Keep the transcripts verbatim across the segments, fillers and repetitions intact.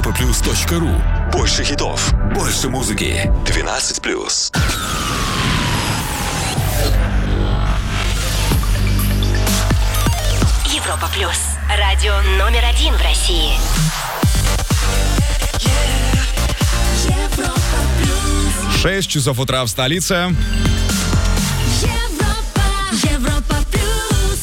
европа плюс точка ру. Больше хитов, больше музыки. двенадцать плюс. Европа плюс. Радио номер один в России. Европа плюс. шесть часов утра в столице. Европа, Европа плюс.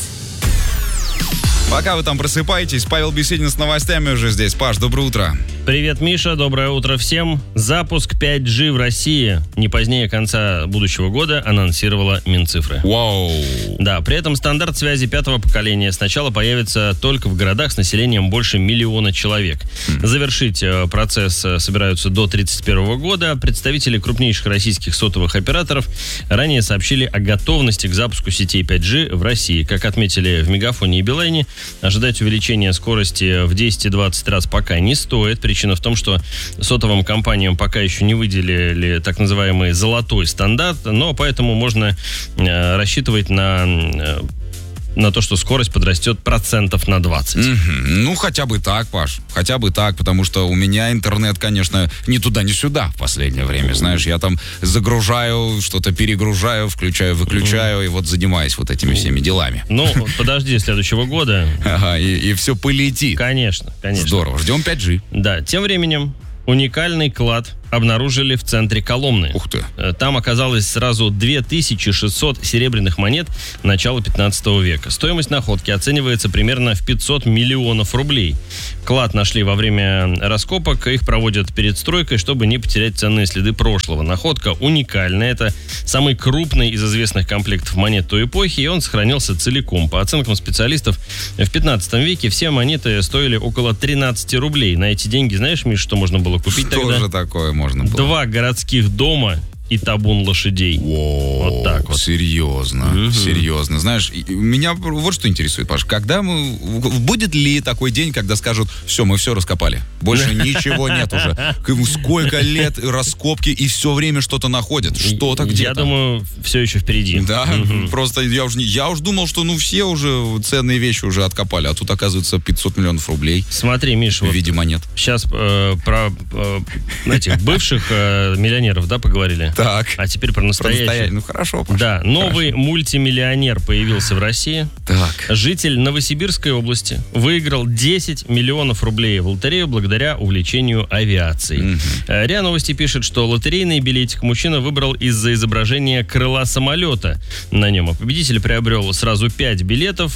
Пока вы там просыпаетесь, Павел Беседин с новостями уже здесь. Паш, доброе утро. Привет, Миша, доброе утро всем. Запуск пять джи в России не позднее конца будущего года анонсировала Минцифры. Вау. Да, при этом стандарт связи пятого поколения сначала появится только в городах с населением больше миллиона человек. Mm. Завершить э, процесс э, собираются до тридцать первого года. Представители крупнейших российских сотовых операторов ранее сообщили о готовности к запуску сетей пять джи в России. Как отметили в Мегафоне и Билайне, ожидать увеличения скорости в десять-двадцать раз пока не стоит. Причина в том, что сотовым компаниям пока еще не выделили так называемый золотой стандарт, но поэтому можно э, рассчитывать на, э, на то, что скорость подрастет процентов на двадцать. Mm-hmm. Ну, хотя бы так, Паш, хотя бы так, потому что у меня интернет, конечно, ни туда, ни сюда в последнее время, знаешь, я там загружаю, что-то перегружаю, включаю, выключаю, mm-hmm. и вот занимаюсь вот этими всеми делами. Ну, подожди следующего года. Ага, и, и все полетит. Конечно, конечно. Здорово, ждем пять джи. Да, тем временем уникальный клад обнаружили в центре Коломны. Ух ты. Там оказалось сразу две тысячи шестьсот серебряных монет начала пятнадцатого века. Стоимость находки оценивается примерно в пятьсот миллионов рублей. Клад нашли во время раскопок, их проводят перед стройкой, чтобы не потерять ценные следы прошлого. Находка уникальная. Это самый крупный из известных комплектов монет той эпохи, и он сохранился целиком. По оценкам специалистов, в пятнадцатом веке все монеты стоили около тринадцать рублей. На эти деньги, знаешь, Миш, что можно было купить что тогда? Что же такое можно было? Два городских дома и табун лошадей. Воу, вот так вот. Серьезно, mm-hmm. серьезно. Знаешь, меня вот что интересует, Паш, когда мы, будет ли такой день, когда скажут, все, мы все раскопали, больше ничего нет уже. Сколько лет раскопки и все время что-то находят, что-то где-то. Я думаю, все еще впереди. Да, mm-hmm. просто я уже, я уже думал, что ну все уже ценные вещи уже откопали, а тут оказывается пятьсот миллионов рублей. Смотри, Миша, в виде вот монет. Сейчас э, про э, этих бывших э, миллионеров, да, поговорили? Так. А теперь про настоящих. Про настоящих. Ну хорошо, Паша. Да, новый хорошо. мультимиллионер появился в России. Так. Житель Новосибирской области выиграл десять миллионов рублей в лотерею благодаря увлечению авиацией. Mm-hmm. РИА Новости пишет, что лотерейный билетик мужчина выбрал из-за изображения крыла самолета на нем. А победитель приобрел сразу пять билетов.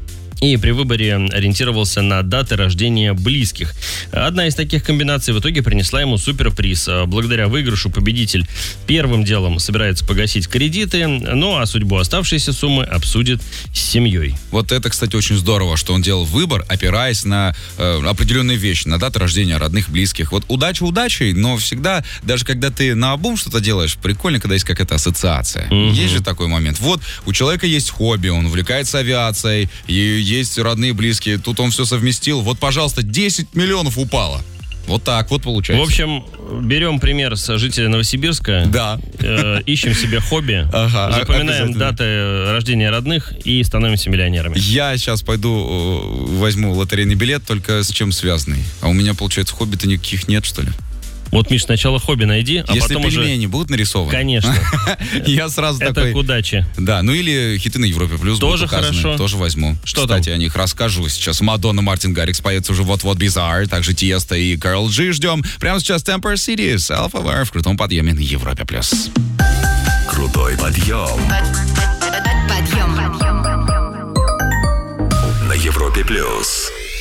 И при выборе ориентировался на даты рождения близких. Одна из таких комбинаций в итоге принесла ему суперприз. Благодаря выигрышу победитель первым делом собирается погасить кредиты, ну а судьбу оставшейся суммы обсудит с семьей. Вот это, кстати, очень здорово, что он делал выбор, опираясь на э, определенные вещи, на даты рождения родных, близких. Вот удача удачей, но всегда, даже когда ты наобум что-то делаешь, прикольно, когда есть какая-то ассоциация. Mm-hmm. Есть же такой момент. Вот у человека есть хобби, он увлекается авиацией, и есть родные, близкие, тут он все совместил. Вот, пожалуйста, десять миллионов упало. Вот так вот получается. В общем, берем пример с жителя Новосибирска. Да. Э, ищем себе хобби, ага, запоминаем даты рождения родных и становимся миллионерами. Я сейчас пойду возьму лотерейный билет, только с чем связанный. А у меня, получается, хобби-то никаких нет, что ли? Вот, Миш, сначала хобби найди, а Если потом пельмени уже... будут нарисованы. Конечно. Я сразу такой... Это к удаче. Да, ну или хиты на Европе Плюс тоже будут указаны. Хорошо. Тоже возьму. Что Кстати, там? о них расскажу сейчас. Мадонна, Мартин Гаррикс поется уже вот-вот Bizarre, также Тиеста и Карл Джи ждем. Прямо сейчас Temper City, Alpha Wire в крутом подъеме на Европе Плюс. Крутой подъем.